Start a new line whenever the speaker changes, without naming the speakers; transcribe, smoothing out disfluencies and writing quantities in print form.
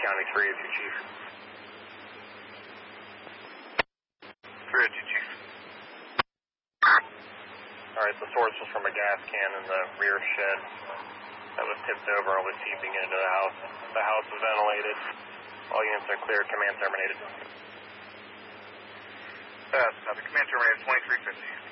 County 3 with you, Chief.
3 with you, Chief.
Alright, the source was from a gas can in the rear shed that was tipped over and was seeping into the house. The house was ventilated. All units are clear. Command terminated.
Copy. Command terminated 2350.